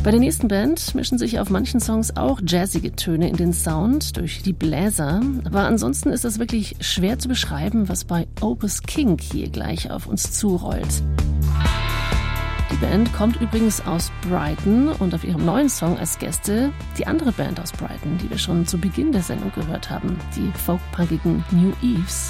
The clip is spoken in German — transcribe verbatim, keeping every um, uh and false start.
Bei der nächsten Band mischen sich auf manchen Songs auch jazzige Töne in den Sound durch die Bläser. Aber ansonsten ist es wirklich schwer zu beschreiben, was bei Opus Kink hier gleich auf uns zurollt. Die Band kommt übrigens aus Brighton und auf ihrem neuen Song als Gäste die andere Band aus Brighton, die wir schon zu Beginn der Sendung gehört haben, die folkpunkigen New Eves.